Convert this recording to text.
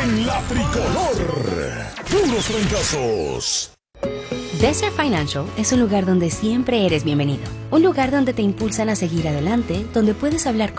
en la tricolor. Puros fracasos. Desert Financial es un lugar donde siempre eres bienvenido. Un lugar donde te impulsan a seguir adelante, donde puedes hablar con